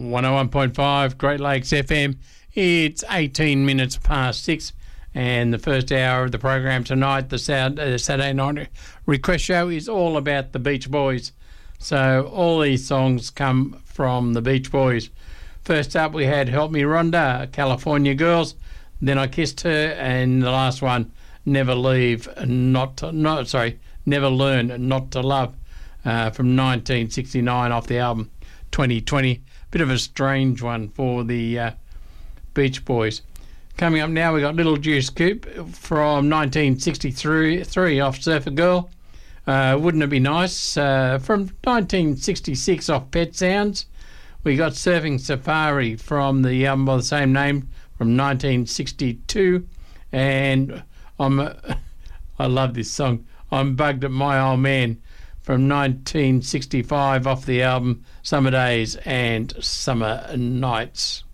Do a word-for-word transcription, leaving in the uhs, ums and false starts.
one oh one point five Great Lakes F M. It's eighteen minutes past six, and the first hour of the program tonight, the Saturday night request show, is all about the Beach Boys. So all these songs come from the Beach Boys. First up, we had Help Me Rhonda, California Girls. Then I Kissed Her, and the last one, Never Leave, Not to, no, sorry, Never Learn Not to Love, uh, from nineteen sixty-nine off the album twenty twenty. Bit of a strange one for the uh, Beach Boys. Coming up now, we got Little Juice Coupe from nineteen sixty-three off Surfer Girl. Uh, Wouldn't It Be Nice? Uh, from nineteen sixty-six off Pet Sounds. We got Surfing Safari from the album by the same name from nineteen sixty-two. And I'm, uh, I love this song, I'm Bugged at My Old Man from nineteen sixty-five off the album Summer Days and Summer Nights.